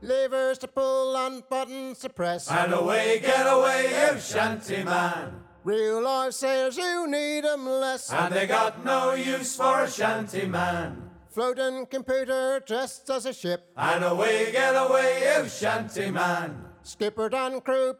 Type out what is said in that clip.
Levers to pull and buttons to press. And away, get away, you shanty man. Real life sailors, you need 'em less. And they got no use for a shanty man. Floating computer dressed as a ship. And away, get away, you shanty man. Skipper and crew